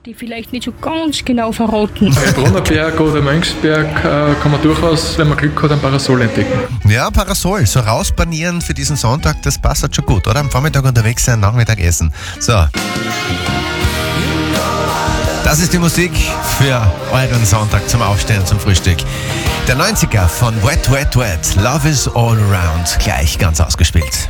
die vielleicht nicht so ganz genau verraten. Bei Brunnerberg oder Mönchsberg kann man durchaus, wenn man Glück hat, ein Parasol entdecken. Ja, Parasol, so rausbanieren für diesen Sonntag, das passt halt schon gut, oder? Am Vormittag unterwegs sein, Nachmittag essen. So. Das ist die Musik für euren Sonntag zum Aufstehen, zum Frühstück. Der 90er von Wet, Wet, Wet, Love is all around, gleich ganz ausgespielt.